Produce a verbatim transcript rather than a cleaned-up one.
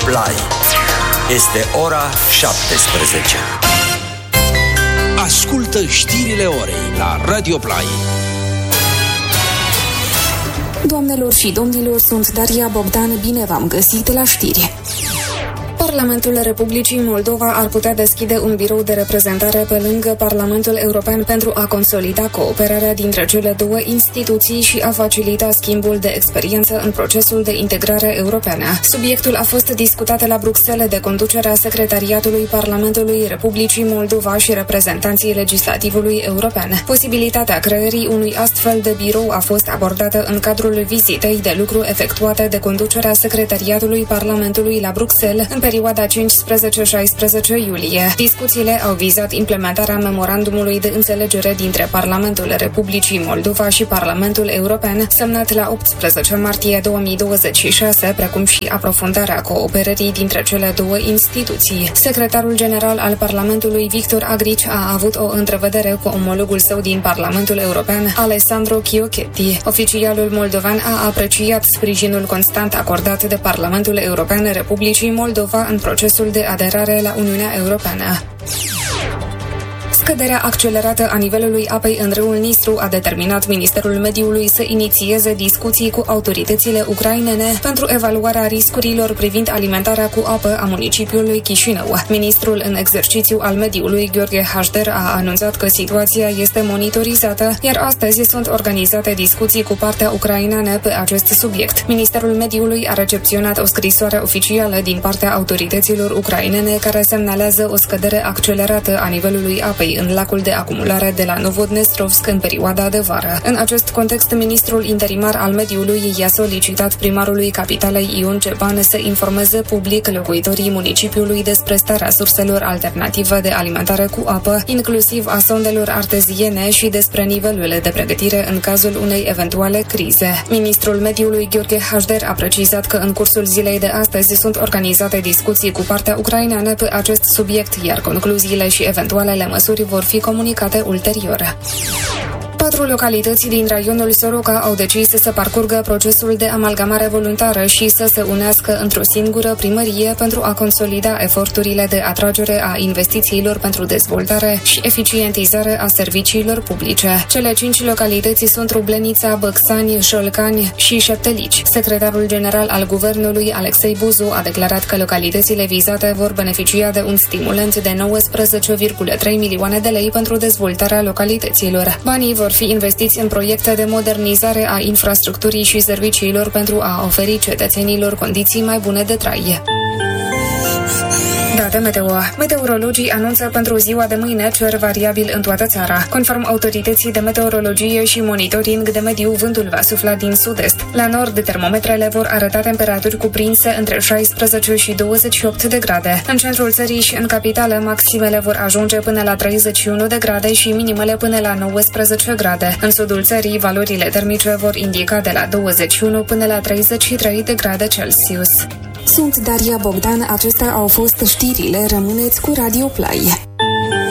Play. Este ora șaptesprezece. Ascultă știrile orei la Radio Play. Doamnelor și domnilor, sunt Daria Bogdan, bine v-am găsit la știri. Parlamentul Republicii Moldova ar putea deschide un birou de reprezentare pe lângă Parlamentul European pentru a consolida cooperarea dintre cele două instituții și a facilita schimbul de experiență în procesul de integrare europeană. Subiectul a fost discutat la Bruxelles de conducerea Secretariatului Parlamentului Republicii Moldova și reprezentanții legislativului european. Posibilitatea creării unui astfel de birou a fost abordată în cadrul vizitei de lucru efectuate de conducerea Secretariatului Parlamentului la Bruxelles în perioada cincisprezece șaisprezece iulie. Discuțiile au vizat implementarea memorandumului de înțelegere dintre Parlamentul Republicii Moldova și Parlamentul European, semnat la optsprezece martie două mii douăzeci și șase, precum și aprofundarea cooperării dintre cele două instituții. Secretarul general al Parlamentului, Victor Agrici, a avut o întrevedere cu omologul său din Parlamentul European, Alessandro Chiochetti. Oficialul moldovan a apreciat sprijinul constant acordat de Parlamentul European Republicii Moldova în procesul de aderare la Uniunea Europeană. Scăderea accelerată a nivelului apei în râul Nistru a determinat Ministerul Mediului să inițieze discuții cu autoritățile ucrainene pentru evaluarea riscurilor privind alimentarea cu apă a municipiului Chișinău. Ministrul în exercițiu al Mediului, Gheorghe Hașder, a anunțat că situația este monitorizată, iar astăzi sunt organizate discuții cu partea ucraineană pe acest subiect. Ministerul Mediului a recepționat o scrisoare oficială din partea autorităților ucrainene care semnalează o scădere accelerată a nivelului apei în lacul de acumulare de la Novodnestrovsk în perioada de vară. În acest context, ministrul interimar al mediului i-a solicitat primarului capitalei Ion Ceban să informeze public locuitorii municipiului despre starea surselor alternative de alimentare cu apă, inclusiv a sondelor arteziene, și despre nivelurile de pregătire în cazul unei eventuale crize. Ministrul mediului, Gheorghe Hașder, a precizat că în cursul zilei de astăzi sunt organizate discuții cu partea ucraineană pe acest subiect, iar concluziile și eventualele măsuri vor fi comunicate ulterior. Patru localități din raionul Soroca au decis să parcurgă procesul de amalgamare voluntară și să se unească într-o singură primărie pentru a consolida eforturile de atragere a investițiilor pentru dezvoltare și eficientizare a serviciilor publice. Cele cinci localități sunt Rublenița, Băcsani, Șolcani și Șeptelici. Secretarul general al guvernului, Alexei Buzu, a declarat că localitățile vizate vor beneficia de un stimulant de nouăsprezece virgulă trei milioane de lei pentru dezvoltarea localităților. Banii vor fi investiți în proiecte de modernizare a infrastructurii și serviciilor pentru a oferi cetățenilor condiții mai bune de trai. Date meteo. Meteorologii anunță pentru ziua de mâine cer variabil în toată țara. Conform autorității de meteorologie și monitoring de mediu, vântul va sufla din sud-est. La nord, termometrele vor arăta temperaturi cuprinse între șaisprezece și douăzeci și opt de grade. În centrul țării și în capitală, maximele vor ajunge până la treizeci și unu de grade și minimele până la nouăsprezece grade. În sudul țării, valorile termice vor indica de la douăzeci și unu până la treizeci și trei de grade Celsius. Sunt Daria Bogdan, acestea au fost știrile, rămâneți cu Radio Play.